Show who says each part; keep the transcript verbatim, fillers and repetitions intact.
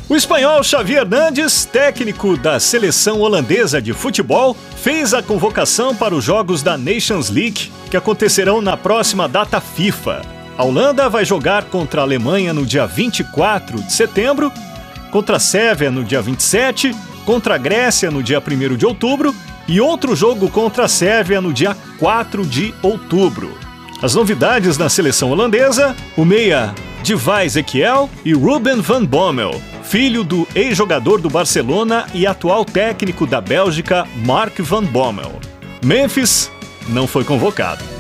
Speaker 1: O espanhol Xavi Hernández, técnico da seleção holandesa de futebol, fez a convocação para os jogos da Nations League, que acontecerão na próxima data FIFA. A Holanda vai jogar contra a Alemanha no dia vinte e quatro de setembro, contra a Sérvia no dia vinte e sete, contra a Grécia no dia primeiro de outubro e outro jogo contra a Sérvia no dia quatro de outubro. As novidades na seleção holandesa: o meia Divai Ezequiel e Ruben van Bommel, filho do ex-jogador do Barcelona e atual técnico da Bélgica Mark van Bommel. Memphis não foi convocado.